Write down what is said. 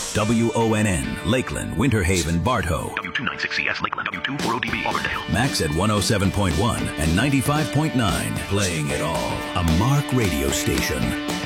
WONN, Lakeland, Winter Haven, Bartow. W296CS, Lakeland, W240DB, Auburndale. Max at 107.1 and 95.9, playing it all. A Mark radio station.